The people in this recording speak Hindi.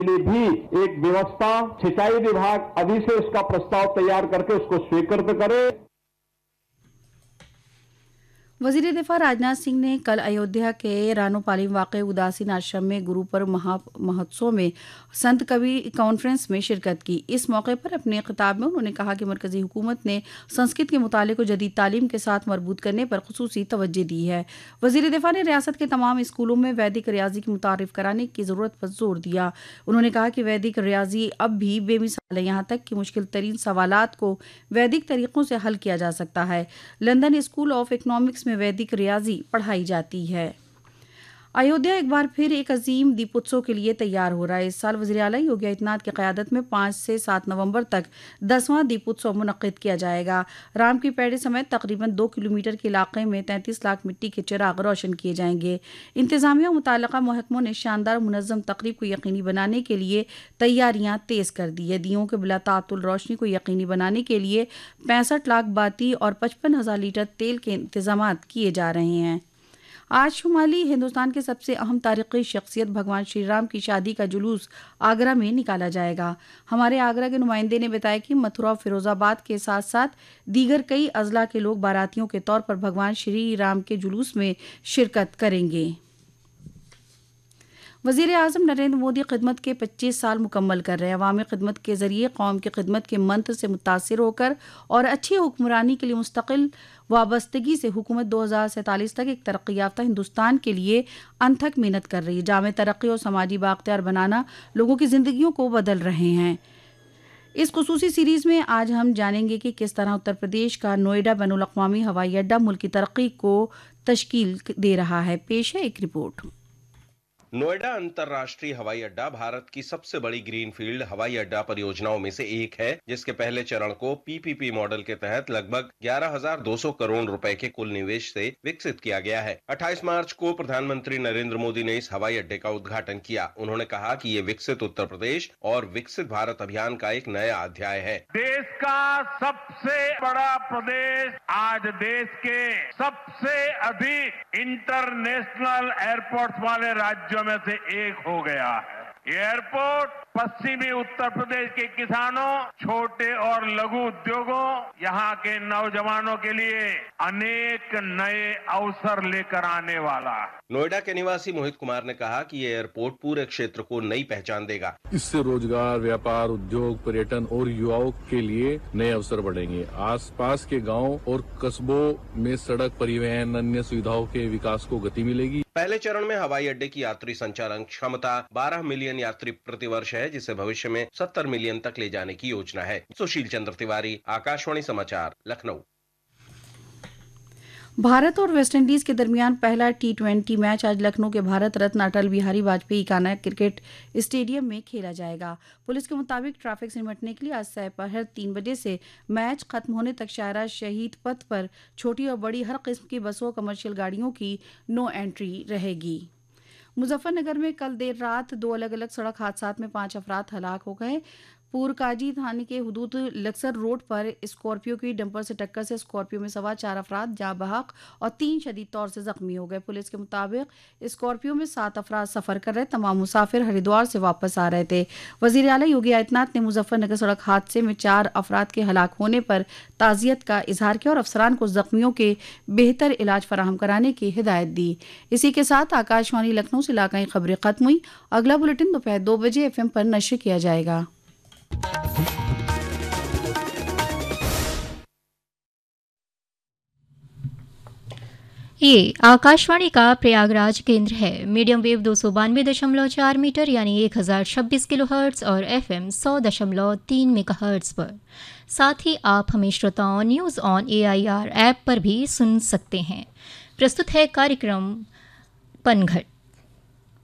लिए भी एक व्यवस्था सिंचाई विभाग अभी से उसका प्रस्ताव तैयार करके उसको स्वीकृत करे। वजीर दिफा राजनाथ सिंह ने कल अयोध्या के रानोपाली वाक़े उदासीन आश्रम में गुरु पर्व महोत्सव में संत कवि कॉन्फ्रेंस में शिरकत की। इस मौके पर अपने खिताब में उन्होंने कहा कि मरकजी हुकूमत ने संस्कृत के मुताले को जदीद तालीम के साथ मरबूत करने पर खुसूसी तवज्जो दी है। वजीर दिफा ने रियासत के तमाम स्कूलों में वैदिक रियाजी की मुतारिफ कराने की ज़रूरत पर जोर दिया। उन्होंने कहा कि वैदिक रियाजी अब भी बेमिसाल है, यहाँ तक कि मुश्किल तरीन सवालात को वैदिक तरीक़ों से हल किया जा सकता है। लंदन स्कूल ऑफ इकनॉमिक्स में वैदिक रियाजी पढ़ाई जाती है। अयोध्या एक बार फिर एक अजीम दीपोत्सव के लिए तैयार हो रहा है। इस साल वज़ीर आला योगी आदित्यनाथ की क़यादत में 5 से 7 नवंबर तक 10वां दीपोत्सव मुनक़्क़िद किया जाएगा। राम की पैड़ी समेत तकरीबन 2 किलोमीटर के इलाके में 33 लाख मिट्टी के चिराग रोशन किए जाएंगे। इंतज़ामिया और मुताल्लिक़ा महकमों ने शानदार मुनज़्ज़म तक़रीब को यकीनी बनाने के लिए तैयारियां तेज़ कर दी है। दियों के बिला ताअत्तुल रोशनी को यकीनी बनाने के लिए 65 लाख बाती और 55,000 लीटर तेल के इंतज़ामात किए जा रहे हैं। आज शुमाली हिंदुस्तान के सबसे अहम तारीख़ी शख्सियत भगवान श्री राम की शादी का जुलूस आगरा में निकाला जाएगा। हमारे आगरा के नुमाइंदे ने बताया कि मथुरा और फिरोज़ाबाद के साथ साथ दीगर कई अज़ला के लोग बारातियों के तौर पर भगवान श्री राम के जुलूस में शिरकत करेंगे। वज़ीर आज़म नरेंद्र मोदी खिदमत के 25 साल मुकम्मल कर रहे हैं। अवामी खिदमत के ज़रिए कौम की खिदमत के मंत्र से मुतासिर होकर और अच्छी हुक्मरानी के लिए मुस्तकिल वाबस्तगी से हुकूमत 2047 तक एक तरक्की याफ्ता हिंदुस्तान के लिए अनथक मेहनत कर रही है। जामे तरक्की और समाजी बाख्तियार बनाना लोगों की ज़िंदगियों को बदल रहे हैं। इस खुसूसी सीरीज़ में आज हम जानेंगे कि किस तरह उत्तर प्रदेश का नोएडा बैनुल अक़वामी हवाई अड्डा मुल्क की तरक्की को तश्कील दे रहा है। पेश है एक रिपोर्ट। नोएडा अंतर्राष्ट्रीय हवाई अड्डा भारत की सबसे बड़ी ग्रीनफील्ड हवाई अड्डा परियोजनाओं में से एक है, जिसके पहले चरण को पीपीपी मॉडल के तहत लगभग 11,200 करोड़ रुपए के कुल निवेश से विकसित किया गया है। 28 मार्च को प्रधानमंत्री नरेंद्र मोदी ने इस हवाई अड्डे का उद्घाटन किया। उन्होंने कहा कि ये विकसित उत्तर प्रदेश और विकसित भारत अभियान का एक नया अध्याय है। देश का सबसे बड़ा प्रदेश आज देश के सबसे अधिक इंटरनेशनल एयरपोर्ट्स वाले राज्यों में से एक हो गया है। ये एयरपोर्ट पश्चिमी उत्तर प्रदेश के किसानों, छोटे और लघु उद्योगों, यहाँ के नौजवानों के लिए अनेक नए अवसर लेकर आने वाला है। नोएडा के निवासी मोहित कुमार ने कहा कि ये एयरपोर्ट पूरे क्षेत्र को नई पहचान देगा। इससे रोजगार, व्यापार, उद्योग, पर्यटन और युवाओं के लिए नए अवसर बढ़ेंगे। आसपास के गांव और कस्बों में सड़क, परिवहन, अन्य सुविधाओं के विकास को गति मिलेगी। पहले चरण में हवाई अड्डे की यात्री संचालन क्षमता 12 मिलियन यात्री प्रतिवर्ष है, जिसे भविष्य में 70 मिलियन तक ले जाने की योजना है। सुशील चंद्र तिवारी, आकाशवाणी समाचार, लखनऊ। भारत और वेस्टइंडीज के दरमियान पहला T20 मैच आज लखनऊ के भारत रत्न अटल बिहारी वाजपेयी काना क्रिकेट स्टेडियम में खेला जाएगा। पुलिस के मुताबिक ट्रैफिक से निपटने के लिए आज दोपहर 3 बजे से मैच खत्म होने तक शायरा शहीद पथ पर छोटी और बड़ी हर किस्म की बसों और कमर्शियल गाड़ियों की नो एंट्री रहेगी। मुजफ्फरनगर में कल देर रात 2 अलग अलग सड़क हादसात में 5 अफराद हलाक हो गए। पूरकाजी थाने के हुदूद लक्सर रोड पर स्कॉर्पियो की डंपर से टक्कर से स्कॉर्पियो में सवार 4 अफराद जाँ बहक और 3 शदीद तौर से जख्मी हो गए। पुलिस के मुताबिक स्कॉर्पियो में 7 अफराद सफर कर रहे। तमाम मुसाफिर हरिद्वार से वापस आ रहे थे। वजीर आला योगी आदित्यनाथ ने मुजफ्फरनगर सड़क हादसे में 4 अफराद के हलाक होने पर ताज़ियत का इजहार किया और अफसरान को जख्मियों के बेहतर इलाज फराहम कराने की हिदायत दी। इसी के साथ आकाशवाणी लखनऊ से इलाकाई खबरें खत्म हुई। अगला बुलेटिन दोपहर 2 बजे FM पर नश्र किया जाएगा। ये आकाशवाणी का प्रयागराज केंद्र है। मीडियम वेव 292.4 मीटर यानी 1026 किलोहर्ट्ज़ और FM 100.3 मेगाहर्ट्ज़ पर। साथ ही आप हमें श्रोताओं न्यूज़ ऑन AIR ऐप पर भी सुन सकते हैं। प्रस्तुत है कार्यक्रम पनघट।